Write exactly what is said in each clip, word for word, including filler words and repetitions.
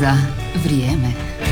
za vrijeme.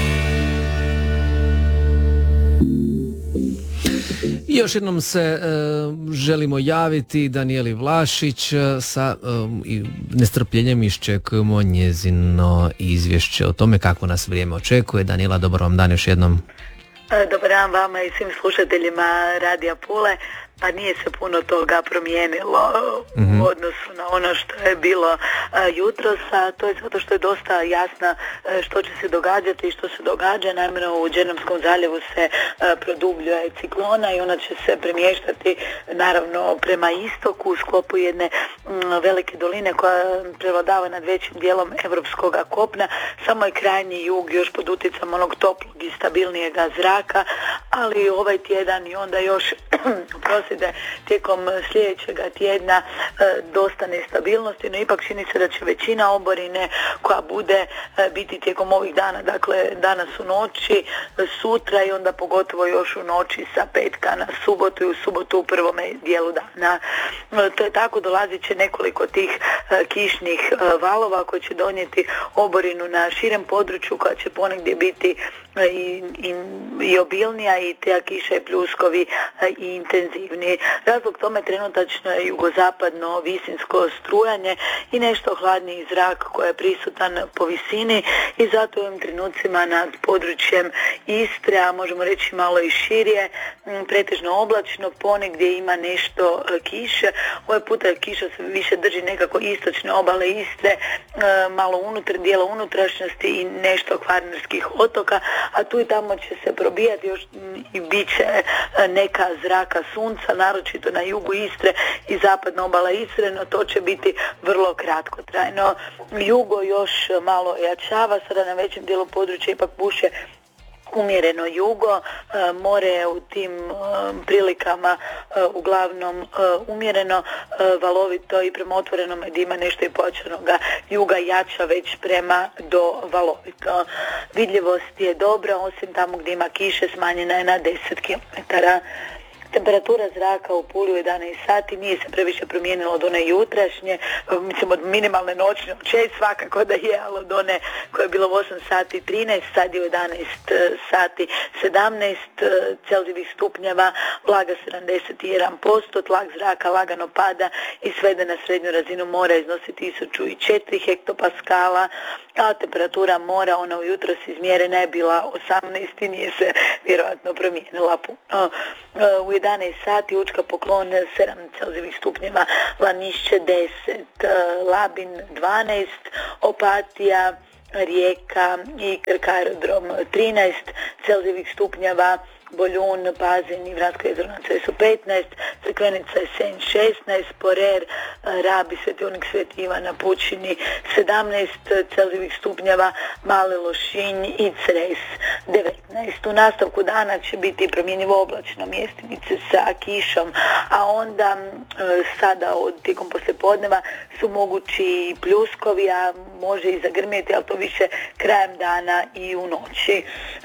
I još jednom se e, želimo javiti Danijeli Vlašić e, sa e, i nestrpljenjem iščekujemo njezino izvješće o tome kako nas vrijeme očekuje. Danijela, dobar vam dan još jednom. Dobar dan vama i svim slušateljima Radija Pule. Pa nije se puno toga promijenilo mm-hmm. u odnosu na ono što je bilo uh, jutros, a to je zato što je dosta jasna uh, što će se događati i što se događa. Naime, u Đernomskom zaljevu se uh, produbljuje ciklona i ona će se premještati naravno prema istoku u sklopu jedne um, velike doline koja prevladava nad većim dijelom evropskog kopna. Samo je krajnji jug još pod utjecajem onog toplog i stabilnijeg zraka, ali ovaj tjedan i onda još prosjede tijekom sljedećeg tjedna e, dosta nestabilnosti, no ipak čini se da će većina oborine koja bude e, biti tijekom ovih dana, dakle danas u noći, sutra i onda pogotovo još u noći sa petka na subotu i u subotu u prvome dijelu dana. E, to je tako, dolazit će nekoliko tih e, kišnih e, valova koji će donijeti oborinu na širem području koja će ponegdje biti I, i, i obilnija i te kiše i pljuskovi i intenzivniji. Razlog tome trenutačno je jugozapadno visinsko strujanje i nešto hladniji zrak koji je prisutan po visini i zato u ovim trenucima nad područjem Istre, a možemo reći malo i širije, pretežno oblačno, ponegdje ima nešto kiše. Ovaj puta kiša se više drži nekako istočne obale Istre, malo unutar, dijela unutrašnjosti i nešto kvarnerskih otoka, a tu i tamo će se probijati još i bit će neka zraka sunca, naročito na jugu Istre i zapadna obala Istre, no to će biti vrlo kratkotrajno. Jugo još malo jačava, sada na većem dijelu područja ipak puše umjereno jugo, more u tim prilikama uglavnom umjereno, valovito i prema otvorenom gdje ima nešto i pojačanoga juga jača već prema do valovito. Vidljivost je dobra, osim tamo gdje ima kiše smanjena je na deset kilometara. Temperatura zraka u Puli u jedanaest sati nije se previše promijenila od one jutrašnje, mislim od minimalne noćne od šest svakako da je, ali od one koja je bila u osam sati trinaest, sad je u jedanaest sati sedamnaest Celzijevih stupnjeva, vlaga sedamdeset jedan posto, tlak zraka lagano pada i svede na srednju razinu mora iznosi tisuću četiri hektopaskala, a temperatura mora, ona ujutro se izmjerena je bila osamnaest i nije se vjerojatno promijenila puno. U jedanaest sati Učka Poklon sedam Celzijevih stupnjeva, Lanišće deset, Labin dvanaest, Opatija, Rijeka i Krk aerodrom trinaest Celzijevih stupnjeva, Boljun, Pazin i Vransko jezero na Cresu petnaest, Crkvenica i Senj šesnaest, Porer, Rab i Sveti Onik, Sveti Ivan na Pučini sedamnaest Celzijevih stupnjeva, Mali Lošinj i Cres devetnaest. U nastavku dana će biti promjenjivo oblačno, mjestimice sa kišom, a onda sada od tijekom poslijepodneva su mogući pljuskovi, a može i zagrmjeti, ali to više krajem dana i u noći.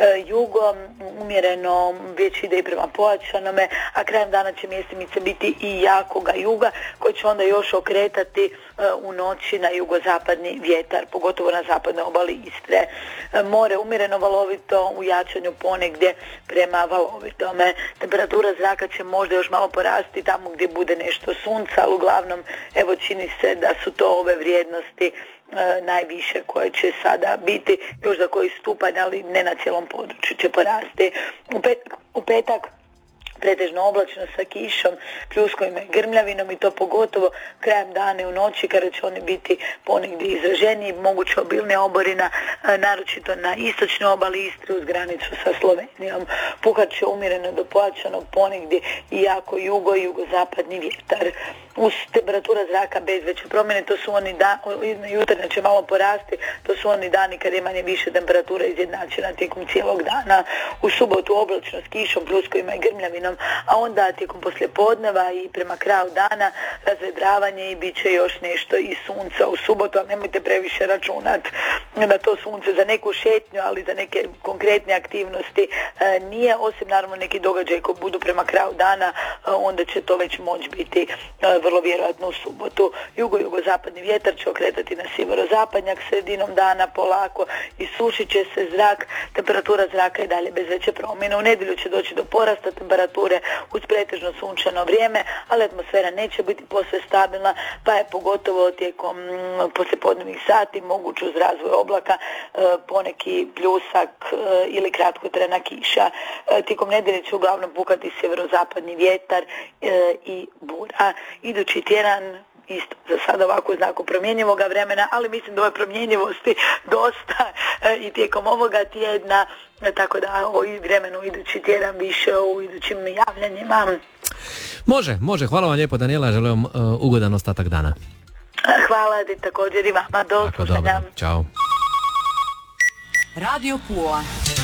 Jugo umjereno već ide i prema pojačanome, a krajem dana će mjestimice biti i jakoga juga koji će onda još okretati uh, u noći na jugozapadni vjetar, pogotovo na zapadnoj obali Istre. Uh, more umjereno valovito, u jačanju ponegdje prema valovitome. Temperatura zraka će možda još malo porasti tamo gdje bude nešto sunca, ali uglavnom evo čini se da su to ove vrijednosti E, najviše koje će sada biti, još za koji stupanj, ali ne na cijelom području će porasti. U petak, u petak pretežno oblačno sa kišom, pljuskovima i grmljavinom i to pogotovo krajem dana i u noći kada će oni biti ponegdje izraženiji, moguće obilnija oborina, naročito na istočnoj obali Istre uz granicu sa Slovenijom. Puhat će umjereno do pojačanog ponegdje i jako jugo i jugozapadni vjetar. Uz temperatura zraka bez veće promjene, to su oni da, jutarnje će malo porasti, to su oni dani kad je manje više temperatura izjednačena tijekom cijelog dana. U subotu oblačno s kišom, pljuskovima i grmljavinom Hercegovinom, a onda tijekom poslijepodneva i prema kraju dana razvedravanje i bit će još nešto i sunca u subotu, ali nemojte previše računati na to sunce za neku šetnju, ali za neke konkretne aktivnosti nije, osim naravno neki događaj koji budu prema kraju dana, onda će to već moći biti vrlo vjerojatno u subotu. Jugo-jugozapadni vjetar će okretati na sjeverozapadnjak sredinom dana polako i sušit će se zrak, temperatura zraka i dalje bez veće promjene. U nedjelju će doći do porasta temperature uz pretežno sunčano vrijeme, ali atmosfera neće biti posve stabilna, pa je pogotovo tijekom poslijepodnevnih sati moguć uz razvoj oblaka poneki pljusak ili kratkotrajna kiša. Tijekom nedjelje će uglavnom pukati sjeverozapadni vjetar i bura. Idući tjedan isto za sada ovako u znaku promjenjivog vremena, ali mislim da ove promjenjivosti dosta i tijekom ovoga tjedna, tako da o vremenu idući tjedan više u idućim javljanjima. Može, može. Hvala vam lijepo, Danijela, želim vam uh, ugodan ostatak dana. Hvala ti također i vama, do slušanja. Ćao. Radio Pula.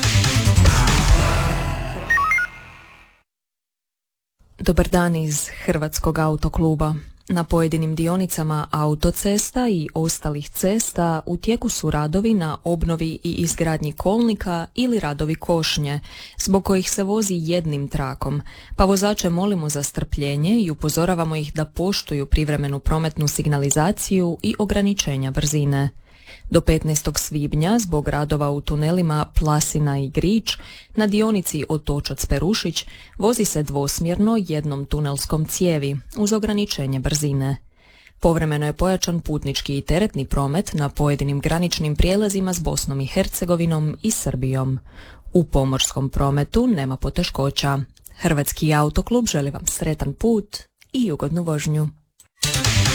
Dobar dan iz Hrvatskog autokluba. Na pojedinim dionicama autocesta i ostalih cesta u tijeku su radovi na obnovi i izgradnji kolnika ili radovi košnje, zbog kojih se vozi jednim trakom, pa vozače molimo za strpljenje i upozoravamo ih da poštuju privremenu prometnu signalizaciju i ograničenja brzine. Do petnaestog svibnja zbog radova u tunelima Plasina i Grič na dionici Otočac-Perušić vozi se dvosmjerno jednom tunelskom cijevi uz ograničenje brzine. Povremeno je pojačan putnički i teretni promet na pojedinim graničnim prijelazima s Bosnom i Hercegovinom i Srbijom. U pomorskom prometu nema poteškoća. Hrvatski autoklub želi vam sretan put i ugodnu vožnju.